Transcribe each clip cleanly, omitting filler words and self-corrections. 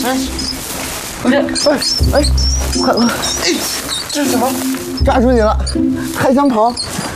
快！这是什么？抓住你了，还想跑？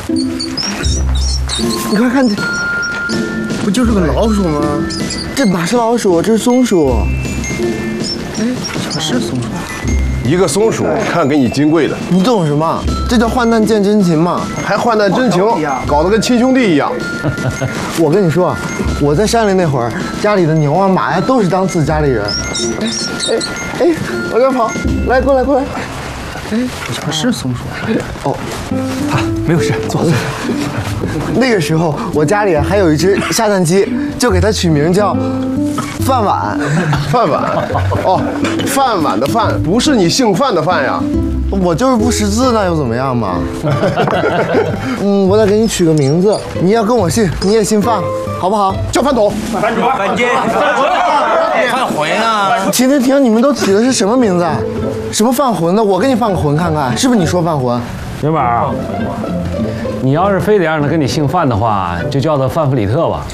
你快看，不就是个老鼠吗？这哪是老鼠，这是松鼠。哎，怎么是松鼠？ 一个松鼠，看给你金贵的。 你懂什么？这叫患难见真情嘛， 还患难真情，搞得跟亲兄弟一样。 我跟你说，我在山里那会儿，家里的牛啊马呀都是当自家里人。哎，往这跑，来过来。哎， 怎么是松鼠？ 哦， 没有事，坐。 那个时候我家里还有一只下蛋鸡，就给它取名叫饭碗。 饭碗，哦，饭碗的饭，不是你姓范的范呀。 我就是不识字，那又怎么样嘛？我得给你取个名字，你要跟我姓，你也姓范，好不好？ 叫饭桶。 范进，范魂啊！ 停，你们都起的是什么名字？什么犯浑的？我给你犯个浑看看，是不是你说犯浑？ 元宝，你要是非得让他跟你姓范的话，就叫他范弗里特吧。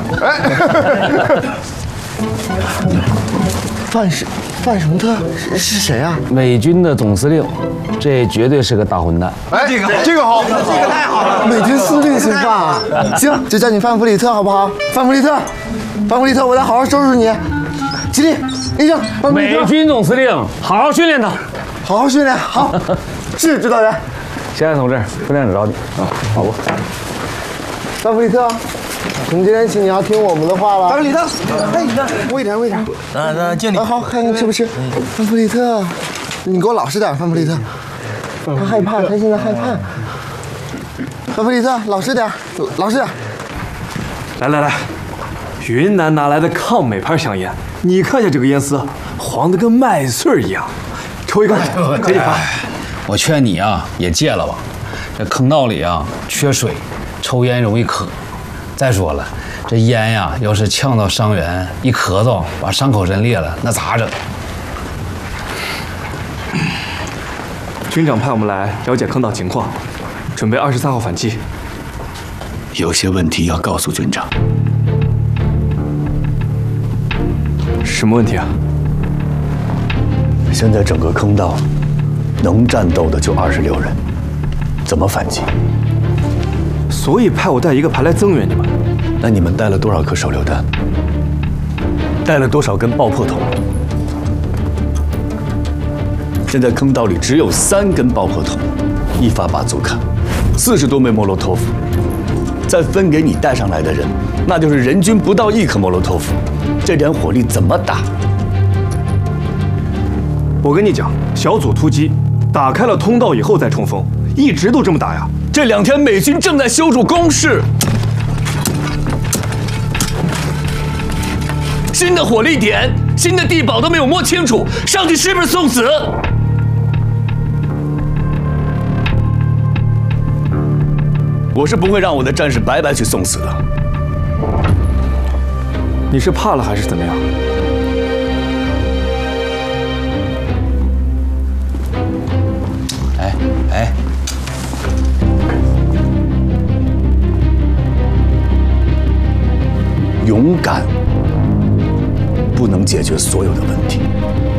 范什么特是谁啊？ 美军的总司令，这绝对是个大混蛋。 哎，这个好， 这个太好了。 美军司令姓范啊？行，就叫你范弗里特好不好？范弗里特，我得好好收拾你。起立，立正。 美军总司令，好好训练他， 好好训练。好，是指导员。 现在同志，训练指导你啊，好不？ 范弗里特，从今天起你要听我们的话了。 范弗里特， 喂点。 那敬你。 好，看你吃不吃。范弗里特，你给我老实点，范弗里特。他害怕，他现在害怕。范弗里特，老实点。 来，云南拿来的抗美牌香烟，你看一下这个烟丝，黄的跟麦穗一样，抽一根，可以吧？ 我劝你啊，也戒了吧。这坑道里啊缺水，抽烟容易渴。再说了，这烟呀，要是呛到伤员，一咳嗽把伤口震裂了，那咋整？ 军长派我们来了解坑道情况，准备23号反击。 有些问题要告诉军长。 什么问题啊？ 现在整个坑道能战斗的就26人，怎么反击？ 所以派我带一个排来增援你们。 那你们带了多少颗手榴弹？带了多少根爆破筒？现在坑道里只有3根爆破筒，1发巴祖卡，40多枚莫洛托夫，再分给你带上来的人，那就是人均不到1颗莫洛托夫，这点火力怎么打？ 我跟你讲，小组突击，打开了通道以后再冲锋，一直都这么打呀。 这2天美军正在修筑工事，新的火力点、新的地堡都没有摸清楚，上去是不是送死？我是不会让我的战士白白去送死的。 你是怕了还是怎么样？ 哎， 勇敢不能解决所有的问题。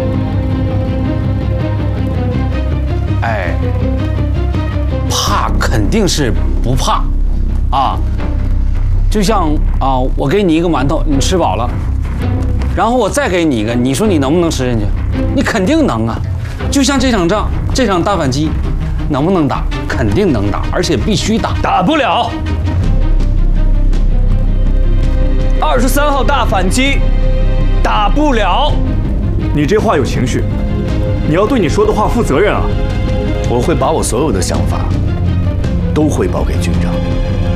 哎，怕肯定是不怕，啊，就像啊，我给你一个馒头，你吃饱了，然后我再给你一个，你说你能不能吃进去？你肯定能啊。就像这场仗，这场大反击，能不能打？肯定能打，而且必须打。 打不了。23号大反击，打不了。 你这话有情绪，你要对你说的话负责任啊！ 我会把我所有的想法都汇报给军长。